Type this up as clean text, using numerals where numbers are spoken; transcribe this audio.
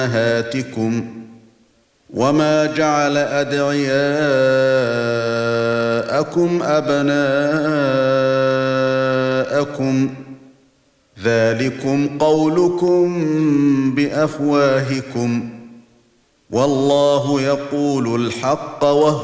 أمهاتكم وما جعل أدعياءكم أبناءكم ذلكم قولكم بأفواهكم والله يقول الحق وهو